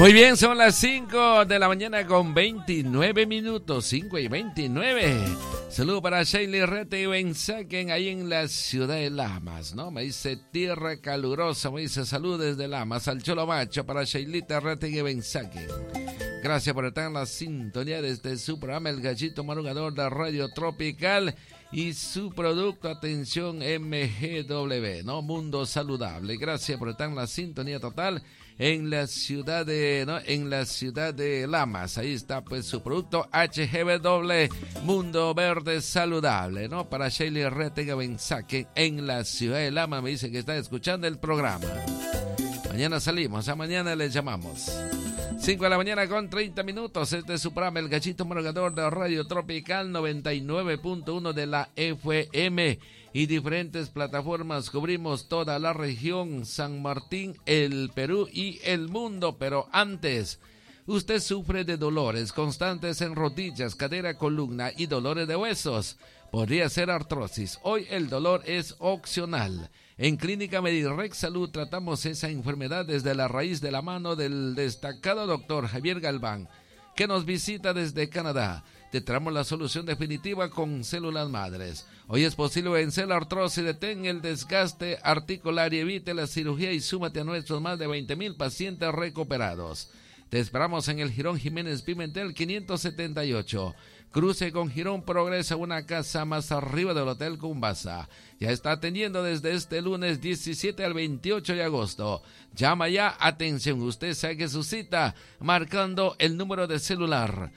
Muy bien, son las 5 de la mañana con 29 minutos, 5:29. Saludo para Sheila Rete y Benzaquen ahí en la ciudad de Lamas, ¿no? Me dice tierra calurosa, me dice salud desde Lamas, al Cholo Macho para Sheilita Rete y Benzaquen. Gracias por estar en la sintonía desde su programa El Gallito Madrugador de Radio Tropical y su producto, atención, MGW, ¿no? Mundo Saludable. Gracias por estar en la sintonía total en la ciudad de, ¿no? En la ciudad de Lamas. Ahí está pues su producto HGW, Mundo Verde Saludable, ¿no? Para Sheila Retega Benzaque en la ciudad de Lamas. Me dice que está escuchando el programa. Mañana salimos, a mañana les llamamos. 5 de la mañana con 30 minutos. Este es su programa El Gallito Madrugador de Radio Tropical 99.1 de la FM y diferentes plataformas. Cubrimos toda la región, San Martín, el Perú y el mundo. Pero antes, usted sufre de dolores constantes en rodillas, cadera, columna y dolores de huesos. Podría ser artrosis. Hoy el dolor es opcional. En Clínica Medirex Salud tratamos esa enfermedad desde la raíz de la mano del destacado doctor Javier Galván, que nos visita desde Canadá. Te traemos la solución definitiva con células madres. Hoy es posible vencer la artrosis, detén el desgaste articular y evite la cirugía y súmate a nuestros más de 20,000 pacientes recuperados. Te esperamos en el Jirón Jiménez Pimentel 578. Cruce con Jirón Progresa, una casa más arriba del Hotel Cumbasa. Ya está atendiendo desde este lunes 17 al 28 de agosto. Llama ya, atención, usted saque su cita marcando el número de celular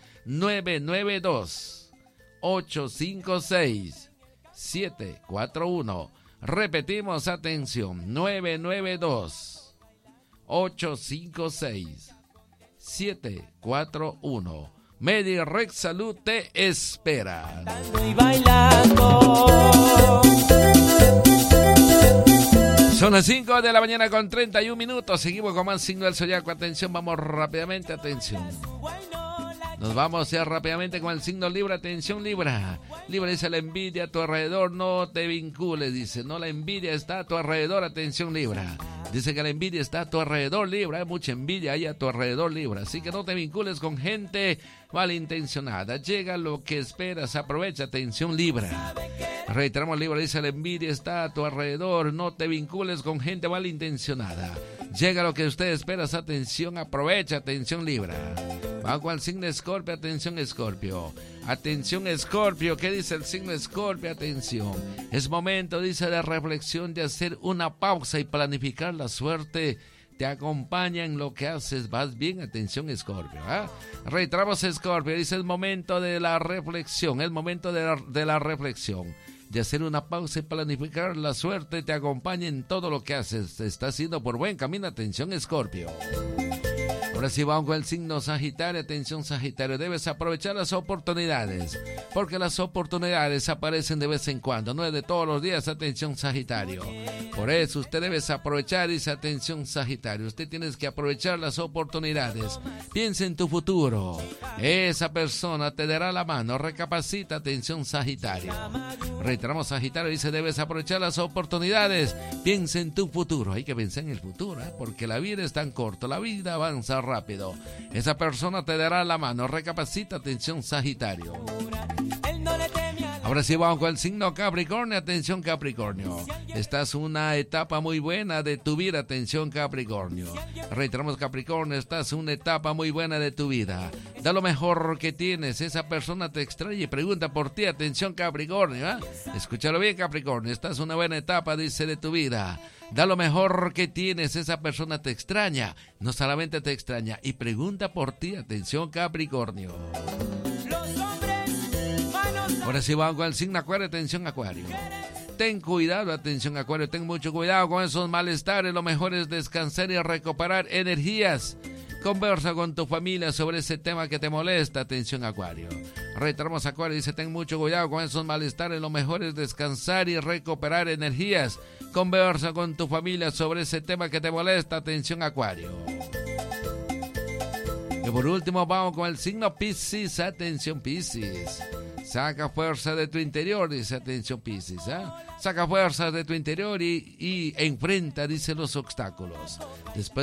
992-856-741. Repetimos, atención, 992-856-741. Medirex Salud te espera. Son las 5 de la mañana con 31 minutos. Seguimos con más signo del zodiaco. Atención, vamos rápidamente, atención. Nos vamos ya rápidamente con el signo Libra. Atención, Libra. Libra dice: la envidia a tu alrededor, no te vincules. Dice, no, la envidia está a tu alrededor. Atención, Libra. Dice que la envidia está a tu alrededor, Libra. Hay mucha envidia ahí a tu alrededor, Libra. Así que no te vincules con gente malintencionada. Llega lo que esperas, aprovecha. Atención, Libra. Reiteramos, Libra dice: la envidia está a tu alrededor, no te vincules con gente malintencionada. Llega lo que usted espera, atención, aprovecha. Atención, Libra. Vamos al signo Escorpio. Atención, Escorpio. Atención, Escorpio. ¿Qué dice el signo Escorpio? Atención. Es momento, dice, de reflexión, de hacer una pausa y planificar la suerte. Te acompaña en lo que haces. Vas bien. Atención, Escorpio. Reiteramos, Escorpio. Dice: el momento de la reflexión. El momento de la reflexión. De hacer una pausa y planificar la suerte. Te acompaña en todo lo que haces. Te está haciendo por buen camino. Atención, Escorpio. Ahora sí vamos con el signo Sagitario. Atención, Sagitario, debes aprovechar las oportunidades, porque las oportunidades aparecen de vez en cuando, no es de todos los días. Atención, Sagitario. Por eso usted debe aprovechar, dice, atención, Sagitario, usted tiene que aprovechar las oportunidades. Piensa en tu futuro. Esa persona te dará la mano. Recapacita, atención, Sagitario. Reiteramos, Sagitario, dice: debes aprovechar las oportunidades. Piensa en tu futuro. Hay que pensar en el futuro, porque la vida es tan corta, la vida avanza rápido. Esa persona te dará la mano. Recapacita, atención, Sagitario. Ahora sí vamos con el signo Capricornio. Atención, Capricornio. Esta es una etapa muy buena de tu vida. Atención, Capricornio. Reiteramos, Capricornio, esta es una etapa muy buena de tu vida. Da lo mejor que tienes. Esa persona te extraña y pregunta por ti. Atención, Capricornio. Escúchalo bien, Capricornio. Esta es una buena etapa, dice, de tu vida. Da lo mejor que tienes. Esa persona te extraña. No solamente te extraña y pregunta por ti. Atención, Capricornio. Ahora sí vamos con el signo Acuario. Atención, Acuario. Ten cuidado, atención, Acuario. Ten mucho cuidado con esos malestares. Lo mejor es descansar y recuperar energías. Conversa con tu familia sobre ese tema que te molesta. Atención, Acuario. Reiteramos, Acuario, dice: ten mucho cuidado con esos malestares. Lo mejor es descansar y recuperar energías. Conversa con tu familia sobre ese tema que te molesta. Atención, Acuario. Y por último vamos con el signo Piscis. Atención, Piscis. Saca fuerza de tu interior, dice, atención, Piscis. Saca fuerza de tu interior y enfrenta, dice, los obstáculos. Después